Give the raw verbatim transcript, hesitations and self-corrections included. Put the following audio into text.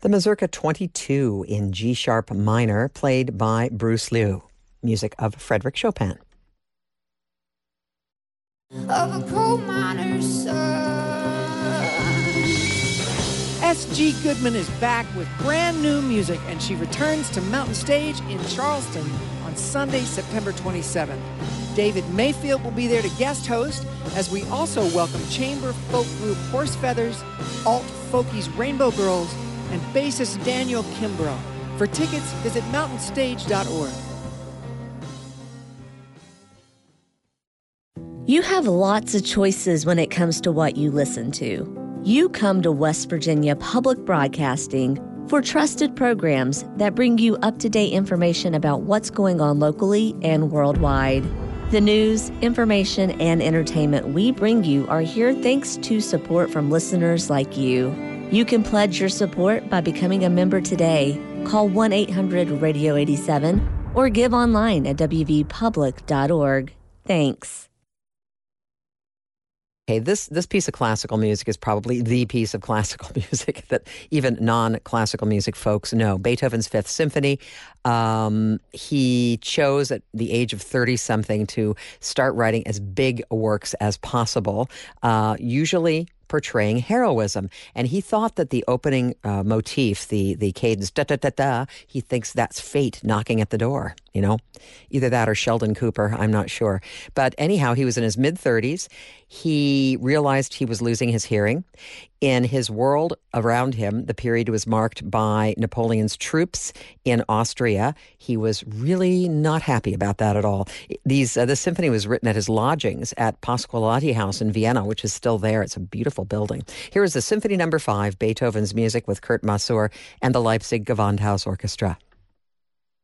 The Mazurka twenty-two in G-sharp minor, played by Bruce Liu. Music of Frédéric Chopin. Of a coal miner's son. S G Goodman is back with brand new music, and she returns to Mountain Stage in Charleston on Sunday, September twenty-seventh. David Mayfield will be there to guest host, as we also welcome chamber folk group Horse Feathers, alt folkies Rainbow Girls, and bassist Daniel Kimbrough. For tickets, visit mountain stage dot org. You have lots of choices when it comes to what you listen to. You come to West Virginia Public Broadcasting for trusted programs that bring you up-to-date information about what's going on locally and worldwide. The news, information, and entertainment we bring you are here thanks to support from listeners like you. You can pledge your support by becoming a member today. Call one eight hundred radio eighty-seven or give online at w v public dot org. Thanks. Okay, this this piece of classical music is probably the piece of classical music that even non-classical music folks know. Beethoven's Fifth Symphony. Um, he chose at the age of thirty-something to start writing as big works as possible, uh, usually portraying heroism. And he thought that the opening uh, motif, the the cadence, da-da-da-da, he thinks that's fate knocking at the door, you know? Either that or Sheldon Cooper, I'm not sure. But anyhow, he was in his mid-thirties. He realized he was losing his hearing. In his world around him, the period was marked by Napoleon's troops in Austria. He was really not happy about that at all. These uh, the symphony was written at his lodgings at Pasqualotti House in Vienna, which is still there. It's a beautiful building. Here is the Symphony Number Five, Beethoven's music with Kurt Masur and the Leipzig Gewandhaus Orchestra.